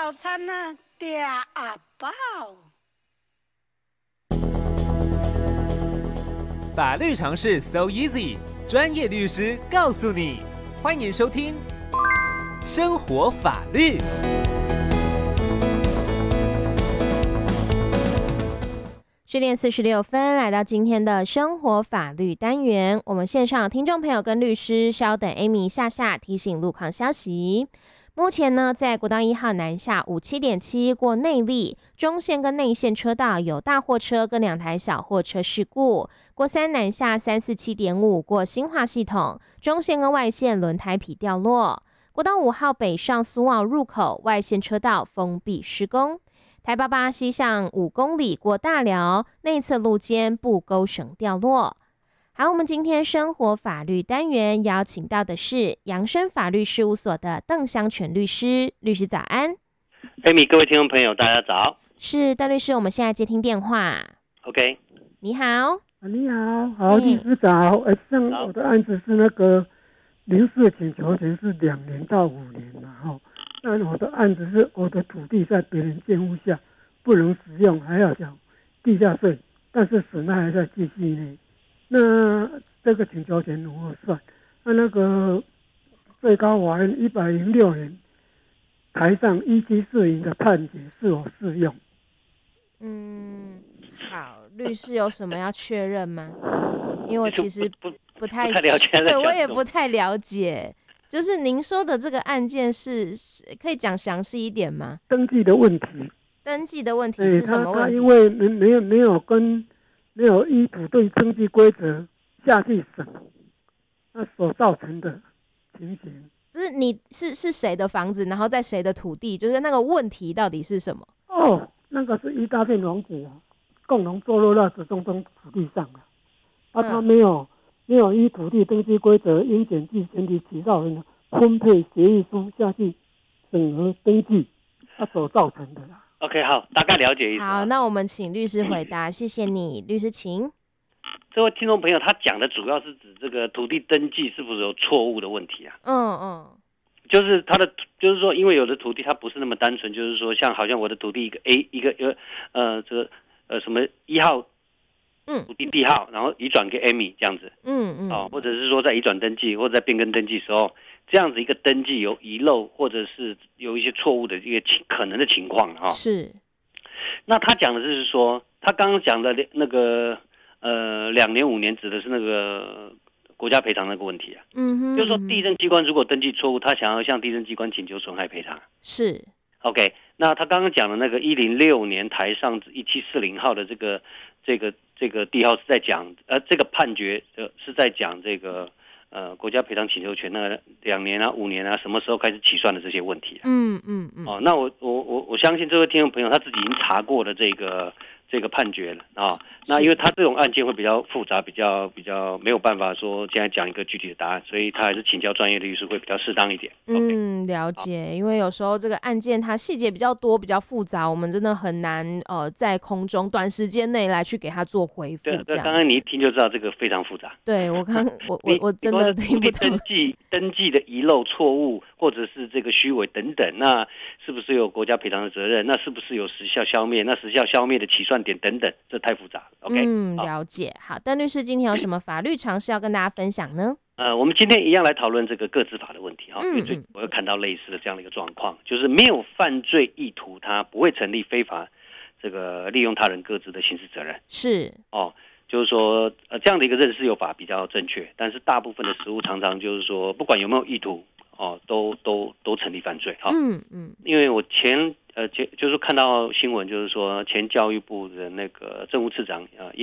早餐呢，嗲啊爆！ 法律常识 so easy， 专业律师告诉你。欢迎收听生活法律。 10点46分，来到今天的生活法律单元。我们线上听众朋友跟律师稍等 Amy 下提醒路况消息。目前呢，在国道1号南下57.7过内壢中线跟内线车道有大货车跟2台小货车事故。国3南下347.5过新化系统中线跟外线轮胎皮掉落。国道5号北上苏澳入口外线车道封闭施工。台88西向5公里过大寮内侧路肩布钩绳掉落。好，我们今天生活法律单元邀请到的是扬生法律事务所的邓湘全律师，律师早安。 Amy， 各位听众朋友，大家早。 是邓律师，我们现在接听电话。 OK， 你好。 你好，律师早。像我的案子是那个民事请求权是2年到5年嘛，那我的案子是我的土地在别人监护下不能使用，还要缴地价税，但是损害还在继续内。那这个请求权如何算？那个最高法院106年台上1740的判决是否适用？ 好，律师有什么要确认吗？因为我其实不太了解， 对我也不太了解。就是您说的这个案件是可以讲详细一点吗？ 登记的问题。 登记的问题是什么问题？ 他因为没有依土地登记规则下去审，那所造成的情形。 不是你是谁的房子，然后在谁的土地，就是那个问题到底是什么？ 那个是一大片农地共同坐落到子中土地上他没有依土地登记规则应检具前提起造人的分配协议书下去审核登记，所造成的啦。 OK， 好，大概了解意思。 好，那我们请律师回答，谢谢你，律师请。 这位听众朋友，他讲的主要是指这个土地登记是不是有错误的问题啊？就是就是说，因为有的土地它不是那么单纯，就是说好像我的土地一个 A 一个什么1号土地地号，然后移转给 Amy 这样子，或者是说在移转登记或者在变更登记时候，这样子一个登记有遗漏或者是有一些错误的一个可能的情况是。 那他讲的是说，他刚刚讲的那个2年5年指的是那个国家赔偿那个问题就是说地政机关如果登记错误，他想要向地政机关请求损害赔偿。 是。 OK， 那他刚刚讲的那个106年台上1740号的这个地号是在讲这个判决是在讲这个国家赔偿请求权那个2年啊5年啊什么时候开始起算的这些问题那我相信这位听众朋友他自己已经查过了这个判决了那因为他这种案件会比较复杂，比较没有办法说现在讲一个具体的答案，所以他还是请教专业律师会比较适当一点。 了解。因为有时候这个案件它细节比较多，比较复杂，我们真的很难在空中短时间内来去给他做回复。 对，刚刚你一听就知道这个非常复杂。 对，我真的听不懂。 登记的遗漏错误，或者是这个虚伪等等，那是不是有国家赔偿的责任？那是不是有时效消灭？那时效消灭的起算点等等，这太复杂了。OK， 了解。好，邓律师今天有什么法律常识要跟大家分享呢？ 我们今天一样来讨论这个个资法的问题因为最近我有看到类似的这样的一个状况，就是没有犯罪意图，它不会成立非法这个利用他人个资的刑事责任。 是就是说这样的一个认识有法比较正确，但是大部分的实务常常就是说，不管有没有意图都成立犯罪因为我就是看到新闻，就是说前教育部的那个政务次长